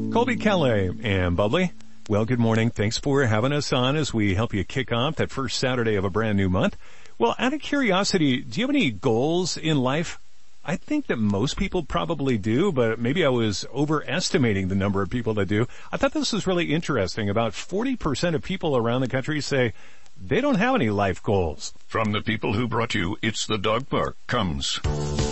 Colby Kelly and Bubbly. Well, good morning. Thanks for having us on as we help you kick off that first Saturday of a brand new month. Well, out of curiosity, do you have any goals in life? I think that most people probably do, but maybe I was overestimating the number of people that do. I thought this was really interesting. About 40% of people around the country say they don't have any life goals. From the people who brought you It's the Dog Park comes